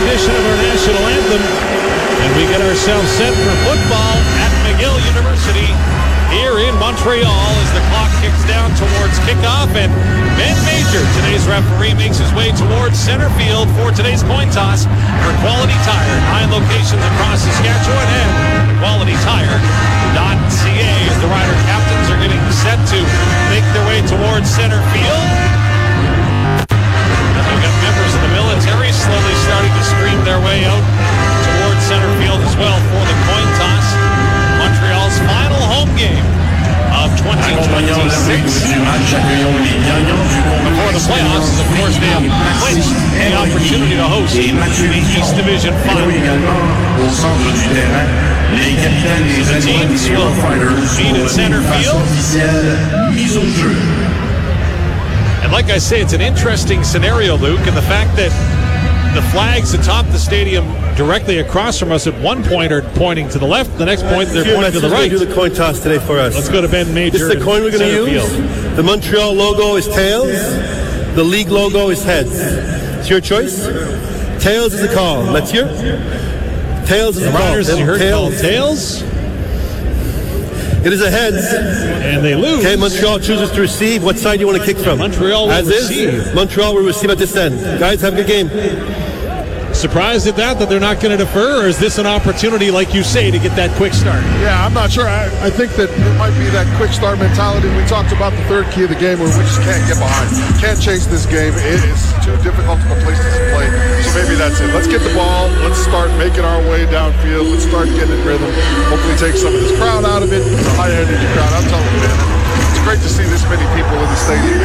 rendition of our national anthem, and we get ourselves set for football at McGill University here in Montreal as the clock kicks down towards kickoff, and Ben Major, today's referee, makes his way towards center field for today's coin toss for Quality Tire. 9 locations across Saskatchewan and QualityTire.ca as the Rider captains are getting set to make their way towards center field. And we've got members of the military slowly starting to stream their way out towards center field as well for the coin toss. Montreal's final home game of 2026. Before the playoffs, of course, they have clinched the opportunity to host the East Division Final. The teams will meet in center field. And like I say, it's an interesting scenario, Luke, and the fact that the flags atop the stadium directly across from us at one point are pointing to the left, the next point they're pointing to the right. Do the coin toss today for us. Let's go to Ben Major. This is the coin we're going to use. Field. The Montreal logo is tails. The league logo is heads. It's your choice. Tails is the call. Mathieu? Tails is the call. Riders, you heard tails. It is a heads. And they lose. Okay, Montreal chooses to receive. What side do you want to kick from? Montreal will receive. Montreal will receive at this end. Guys, have a good game. Surprised at that they're not going to defer, or is this an opportunity, like you say, to get that quick start? Yeah, I'm not sure. I think that it might be that quick start mentality. We talked about the third key of the game where we just can't get behind. Can't chase this game. It is too difficult of a place to play. So maybe that's it. Let's get the ball. Let's start making our way downfield. Let's start getting in rhythm. Hopefully take some of this crowd out of it. It's a high energy crowd. I'm telling you, man. It's great to see this many people in the stadium.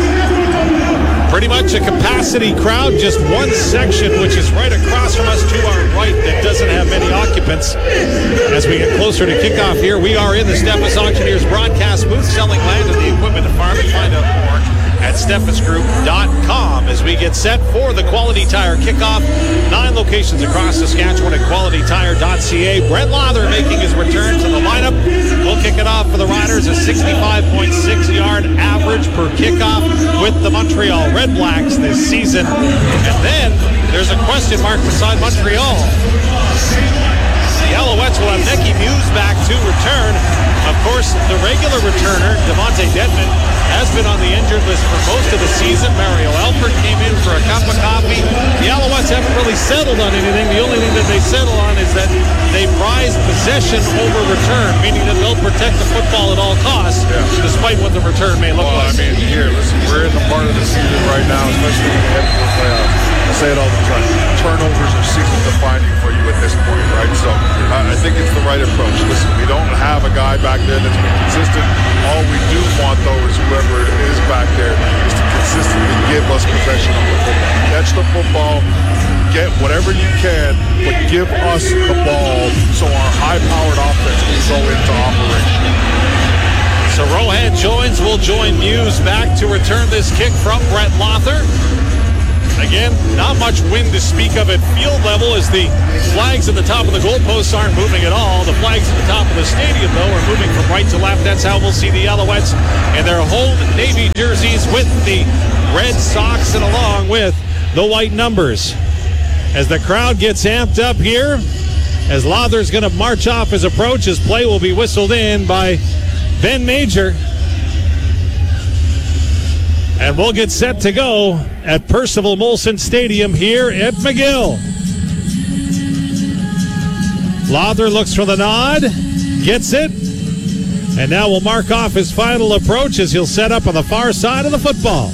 Pretty much a capacity crowd, just one section, which is right across from us to our right, that doesn't have many occupants. As we get closer to kickoff here, we are in the Steffes Auctioneers broadcast booth, selling land and the equipment to farm. Find out more at steffesgroup.com as we get set for the Quality Tire kickoff. 9 locations across Saskatchewan at QualityTire.ca. Brett Lather making his return to the lineup. We'll kick it off for the Riders, a 65.6-yard average per kickoff with the Montreal Red Blacks this season. And then there's a question mark beside Montreal. The Alouettes will have Nicky Muse back to return. Of course, the regular returner, Devontae Dedmon, has been on the injured list for most of the season. Mario Alford came in for a cup of coffee. The Alouettes haven't really settled on anything. The only thing that they settle on is that they prize possession over return, meaning that they'll protect the football at all costs, despite what the return may look like. I mean, here, listen, we're in the part of the season right now, especially when you head to the playoffs. I say it all the time. Turnovers are season defining for you at this point, right? So I think it's the right approach. Listen, we don't have a guy back there that's been consistent. All we do want, though, is whoever is back there is to consistently give us possession of the football. Catch the football, get whatever you can, but give us the ball so our high-powered offense can go into operation. So Rohan Joins will join Muse back to return this kick from Brett Lather. Again, not much wind to speak of at field level as the flags at the top of the goalposts aren't moving at all. The flags at the top of the stadium, though, are moving from right to left. That's how we'll see the Alouettes in their home Navy jerseys with the red socks and along with the white numbers. As the crowd gets amped up here, as Lather's going to march off his approach, his play will be whistled in by Ben Major. And we'll get set to go at Percival Molson Stadium here at McGill. Lather looks for the nod, gets it, and now will mark off his final approach as he'll set up on the far side of the football.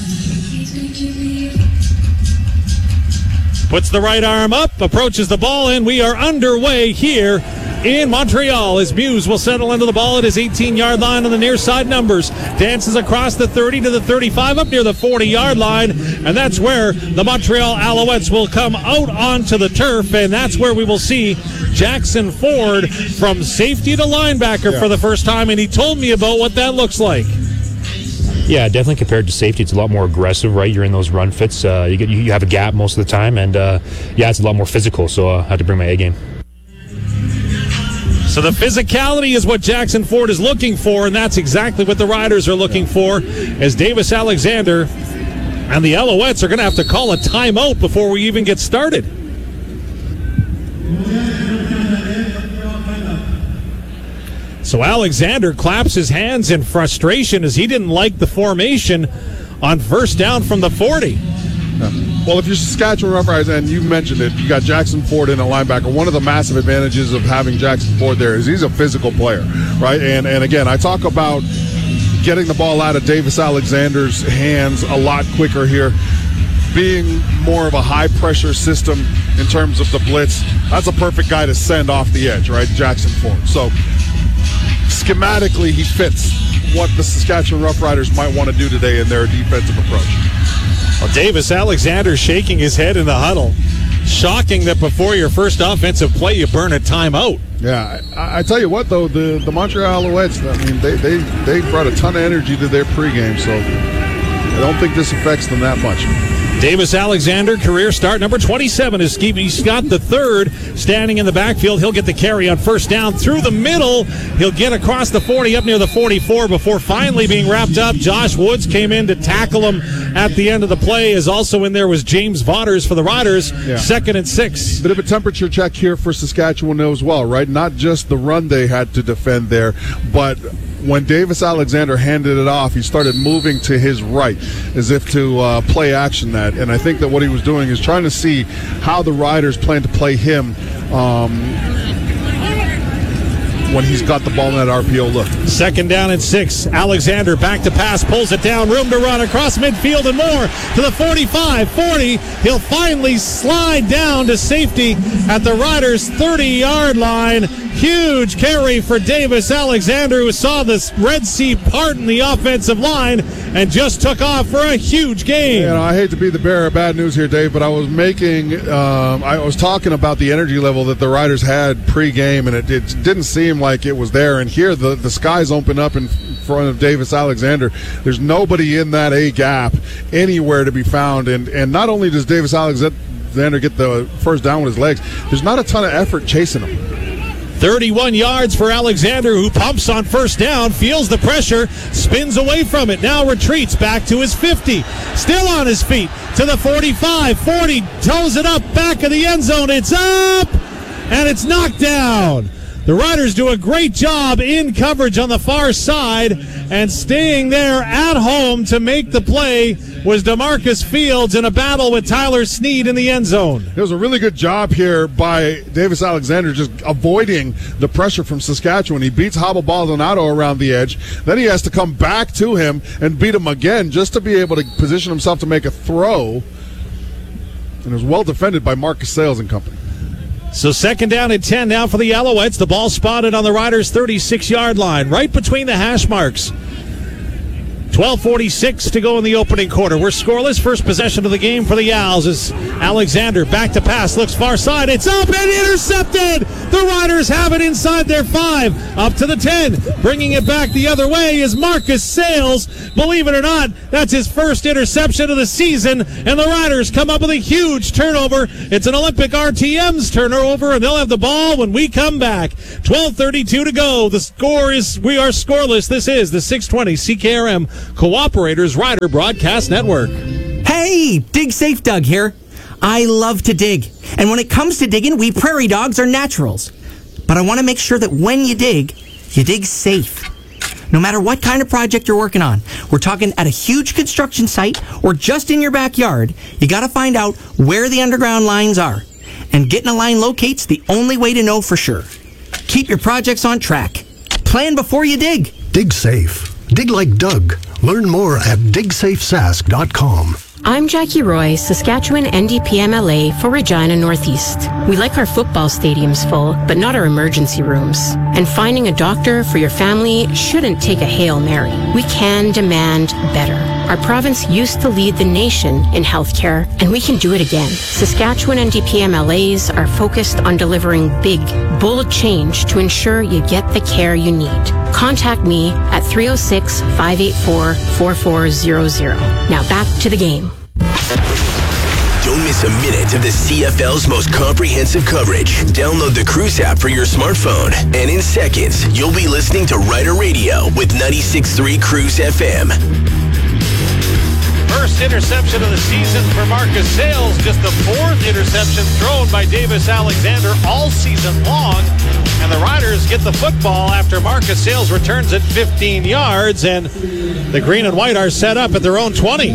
Puts the right arm up, approaches the ball, and we are underway here in Montreal as Muse will settle into the ball at his 18-yard line on the near side numbers. Dances across the 30 to the 35 up near the 40-yard line, and that's where the Montreal Alouettes will come out onto the turf, and that's where we will see Jackson Ford from safety to linebacker for the first time, and he told me about what that looks like. Yeah, definitely compared to safety, it's a lot more aggressive, right? You're in those run fits. You have a gap most of the time, and it's a lot more physical, so I had to bring my A game. So the physicality is what Jackson Ford is looking for, and that's exactly what the Riders are looking for, as Davis Alexander and the Alouettes are going to have to call a timeout before we even get started. So Alexander claps his hands in frustration as he didn't like the formation on first down from the 40. Yeah. Well, if you're Saskatchewan Roughriders, and you mentioned it, you got Jackson Ford in a linebacker. One of the massive advantages of having Jackson Ford there is he's a physical player, right? And again, I talk about getting the ball out of Davis Alexander's hands a lot quicker here, being more of a high-pressure system in terms of the blitz. That's a perfect guy to send off the edge, right? Jackson Ford. So schematically, he fits what the Saskatchewan Roughriders might want to do today in their defensive approach. Well, Davis Alexander shaking his head in the huddle. Shocking that before your first offensive play, you burn a timeout. Yeah, I tell you what, though, the Montreal Alouettes, I mean, they brought a ton of energy to their pregame, so I don't think this affects them that much. Davis Alexander, career start number 27 is Stevie Scott the third, standing in the backfield. He'll get the carry on first down through the middle. He'll get across the 40 up near the 44 before finally being wrapped up. Josh Woods came in to tackle him at the end of the play. As also in there was James Vaughters for the Riders. Yeah. 2nd and 6. Bit of a temperature check here for Saskatchewan as well, right? Not just the run they had to defend there, but when Davis Alexander handed it off, he started moving to his right as if to play action that. And I think that what he was doing is trying to see how the Riders plan to play him when he's got the ball in that RPO look. 2nd down and 6. Alexander back to pass, pulls it down, room to run across midfield and more to the 45, 40. He'll finally slide down to safety at the Riders' 30-yard line. Huge carry for Davis Alexander, who saw this Red Sea part in the offensive line and just took off for a huge gain. You know, I hate to be the bearer of bad news here, Dave, but I was talking about the energy level that the Riders had pregame, and it didn't seem like it was there. And here, the skies open up in front of Davis Alexander. There's nobody in that A gap anywhere to be found, and not only does Davis Alexander get the first down with his legs, there's not a ton of effort chasing him. 31 yards for Alexander, who pumps on first down, feels the pressure, spins away from it, now retreats back to his 50. Still on his feet to the 45, 40, toes it up, back of the end zone. It's up, and it's knocked down. The Riders do a great job in coverage on the far side, and staying there at home to make the play was DeMarcus Fields in a battle with Tyler Snead in the end zone. It was a really good job here by Davis Alexander, just avoiding the pressure from Saskatchewan. He beats Hobble Baldonado around the edge. Then he has to come back to him and beat him again just to be able to position himself to make a throw. And it was well defended by Marcus Sales and company. So 2nd down and 10 now for the Alouettes. The ball spotted on the Riders' 36-yard line, right between the hash marks. 12:46 to go in the opening quarter. We're scoreless. First possession of the game for the Owls is Alexander back to pass. Looks far side. It's up and intercepted. The Riders have it inside their 5. Up to the 10. Bringing it back the other way is Marcus Sales. Believe it or not, that's his first interception of the season. And the Riders come up with a huge turnover. It's an Olympic RTM's turnover, and they'll have the ball when we come back. 12:32 to go. The score is we are scoreless. This is the 620 CKRM Cooperators Rider Broadcast Network. Hey, Dig Safe Doug here. I love to dig. And when it comes to digging, we prairie dogs are naturals. But I want to make sure that when you dig safe. No matter what kind of project you're working on, we're talking at a huge construction site or just in your backyard, you got to find out where the underground lines are. And getting a line locate's the only way to know for sure. Keep your projects on track. Plan before you dig. Dig safe. Dig like Doug. Learn more at digsafesask.com. I'm Jackie Roy, Saskatchewan NDPMLA for Regina Northeast. We like our football stadiums full, but not our emergency rooms. And finding a doctor for your family shouldn't take a Hail Mary. We can demand better. Our province used to lead the nation in healthcare, and we can do it again. Saskatchewan NDPMLAs are focused on delivering big, bold change to ensure you get the care you need. Contact me at 306-584-4400. Now back to the game. Don't miss a minute of the CFL's most comprehensive coverage. Download the Cruise app for your smartphone, and in seconds, you'll be listening to Rider Radio with 96.3 Cruise FM. first interception of the season for Marcus Sayles. Just the fourth interception thrown by Davis Alexander all season long. And the Riders get the football after Marcus Sayles returns at 15 yards. And the green and white are set up at their own 20.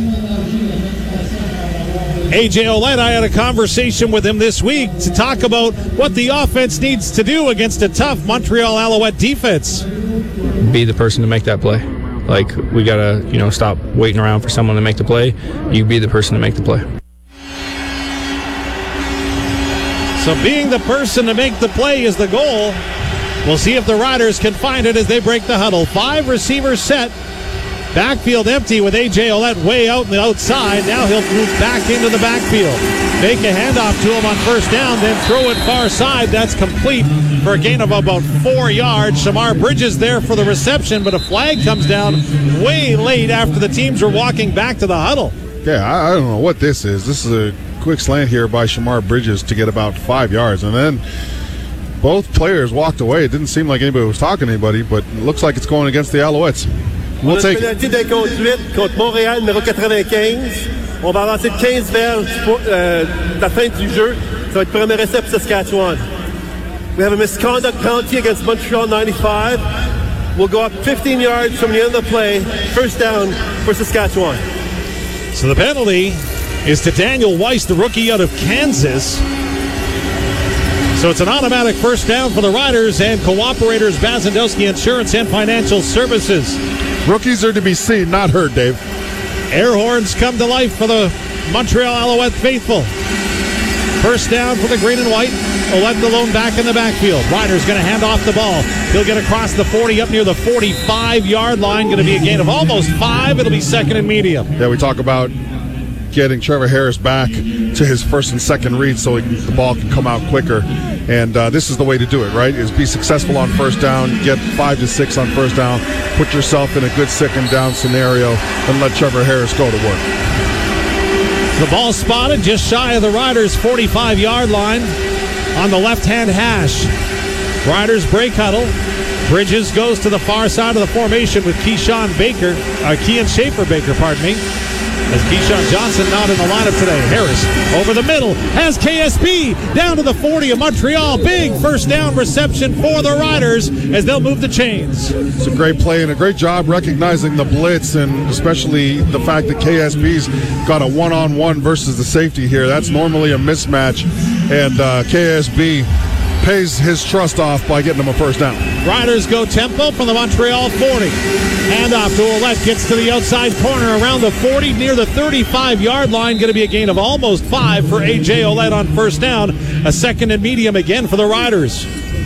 A.J. Ouellette, I had a conversation with him this week to talk about what the offense needs to do against a tough Montreal Alouette defense. Be the person to make that play. Like, we got to, stop waiting around for someone to make the play. You be the person to make the play. So being the person to make the play is the goal. We'll see if the Riders can find it as they break the huddle. 5 receivers set. Backfield empty with A.J. Ouellette way out on the outside. Now he'll move back into the backfield. Make a handoff to him on first down, then throw it far side. That's complete for a gain of about 4 yards. Shamar Bridges there for the reception, but a flag comes down way late after the teams were walking back to the huddle. Yeah, I don't know what this is. This is a quick slant here by Shamar Bridges to get about 5 yards. And then both players walked away. It didn't seem like anybody was talking to anybody, but it looks like it's going against the Alouettes. We'll take it. Pénalité d'inconduite contre Montréal, numéro 95. On va avancer de 15 vers la fin du jeu. Ça va être premier essai pour Saskatchewan. We have a misconduct penalty against Montreal 95. We'll go up 15 yards from the end of the play. First down for Saskatchewan. So the penalty is to Daniel Weiss, the rookie out of Kansas. So it's an automatic first down for the Riders and cooperators Bazandowski Insurance and Financial Services. Rookies are to be seen, not heard, Dave. Air horns come to life for the Montreal Alouette faithful. First down for the green and white. Ouellette alone back in the backfield. Riders going to hand off the ball. He'll get across the 40 up near the 45-yard line. Going to be a gain of almost 5. It'll be second and medium. Yeah, we talk about getting Trevor Harris back to his first and second read so the ball can come out quicker. And this is the way to do it, right? Is be successful on first down, get 5 to 6 on first down, put yourself in a good second down scenario, and let Trevor Harris go to work. The ball spotted just shy of the Riders' 45-yard line on the left-hand hash. Riders break huddle. Bridges goes to the far side of the formation with Keon Schaefer Baker, as Keyshawn Johnson not in the lineup today. Harris over the middle has KSP down to the 40 of Montreal. Big first down reception for the Riders as they'll move the chains. It's a great play and a great job recognizing the blitz, and especially the fact that KSP's got a one-on-one versus the safety here. That's normally a mismatch, and KSP pays his trust off by getting him a first down. Riders go tempo from the Montreal 40. Handoff to Ouellette, gets to the outside corner around the 40 near the 35-yard line. Going to be a gain of almost 5 for A.J. Ouellette on first down. A second and medium again for the Riders.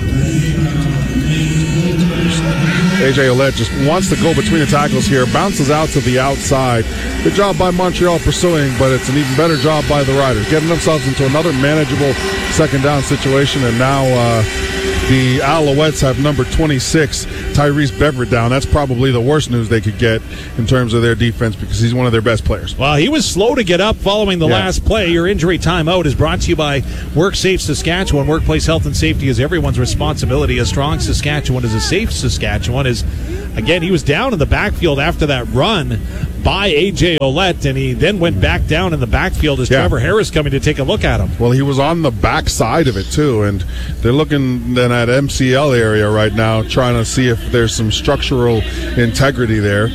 A.J. Ouellette just wants to go between the tackles here, bounces out to the outside. Good job by Montreal pursuing, but it's an even better job by the Riders, getting themselves into another manageable second down situation, and now the Alouettes have number 26, Tyrese Beverett, down. That's probably the worst news they could get in terms of their defense because he's one of their best players. Well, he was slow to get up following the last play. Your injury timeout is brought to you by WorkSafe Saskatchewan. Workplace health and safety is everyone's responsibility. A strong Saskatchewan is a safe Saskatchewan. Again, he was down in the backfield after that run by A.J. Ouellette, and he then went back down in the backfield as Trevor Harris coming to take a look at him. Well, he was on the back side of it, too, and they're looking then at MCL area right now, trying to see if there's some structural integrity there.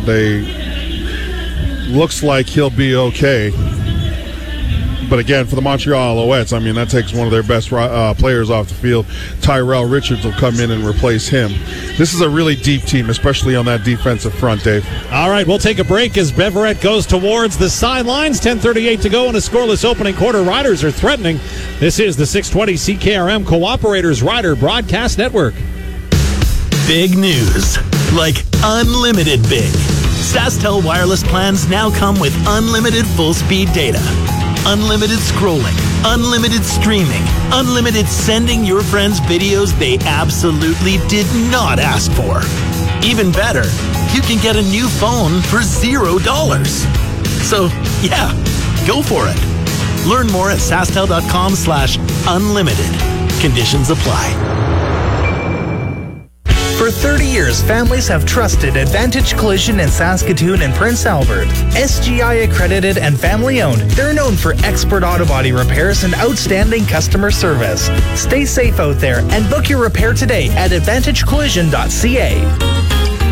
Looks like he'll be okay. But again, for the Montreal Alouettes, I mean, that takes one of their best players off the field. Tyrell Richards will come in and replace him. This is a really deep team, especially on that defensive front, Dave. All right, we'll take a break as Beverett goes towards the sidelines. 10:38 to go in a scoreless opening quarter. Riders are threatening. This is the 620 CKRM Cooperators Rider Broadcast Network. Big news, like unlimited big. SaskTel wireless plans now come with unlimited full-speed data. Unlimited scrolling, unlimited streaming, unlimited sending your friends videos they absolutely did not ask for. Even better, you can get a new phone for $0. So, yeah, go for it. Learn more at SaskTel.com/unlimited. Conditions apply. For 30 years, families have trusted Advantage Collision in Saskatoon and Prince Albert. SGI accredited and family owned, they're known for expert auto body repairs and outstanding customer service. Stay safe out there and book your repair today at AdvantageCollision.ca.